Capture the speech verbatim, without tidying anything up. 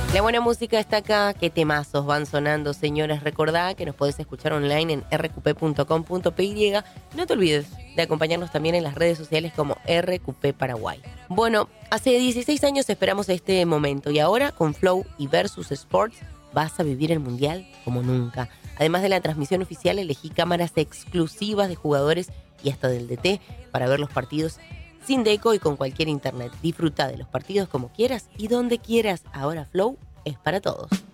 La buena música está acá, qué temazos van sonando, señores. Recordá que nos podés escuchar online en r q p punto com punto p y. No te olvides de acompañarnos también en las redes sociales como R Q P Paraguay. Bueno, hace dieciséis años esperamos este momento y ahora con Flow y Versus Sports vas a vivir el Mundial como nunca. Además de la transmisión oficial, elegí cámaras exclusivas de jugadores y hasta del D T para ver los partidos sin deco y con cualquier internet. Disfruta de los partidos como quieras y donde quieras. Ahora Flow es para todos.